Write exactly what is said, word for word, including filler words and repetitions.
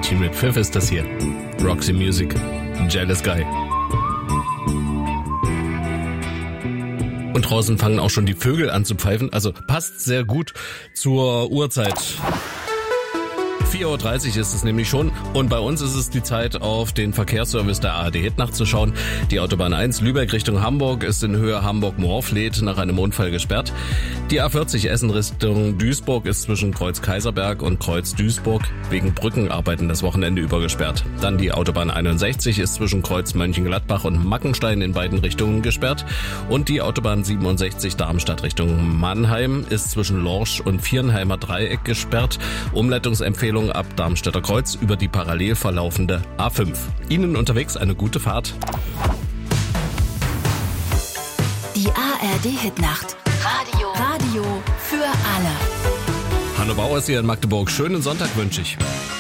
Martin mit Pfiff ist das hier. Roxy Music, Jealous Guy. Und draußen fangen auch schon die Vögel an zu pfeifen, also passt sehr gut zur Uhrzeit. vier Uhr dreißig ist es nämlich schon und bei uns ist es die Zeit, auf den Verkehrsservice der A R D Hit nachzuschauen. Die Autobahn eins Lübeck Richtung Hamburg ist in Höhe Hamburg-Morfleet nach einem Unfall gesperrt. Die A vierzig Essen Richtung Duisburg ist zwischen Kreuz Kaiserberg und Kreuz Duisburg wegen Brückenarbeiten das Wochenende über gesperrt. Dann die Autobahn einundsechzig ist zwischen Kreuz Mönchengladbach und Mackenstein in beiden Richtungen gesperrt. Und die Autobahn siebenundsechzig Darmstadt Richtung Mannheim ist zwischen Lorsch und Viernheimer Dreieck gesperrt. Umleitungsempfehlung ab Darmstädter Kreuz über die parallel verlaufende A fünf. Ihnen unterwegs eine gute Fahrt. Die A R D-Hitnacht. Radio. Radio für alle. Hanno Bauer ist hier in Magdeburg. Schönen Sonntag wünsche ich.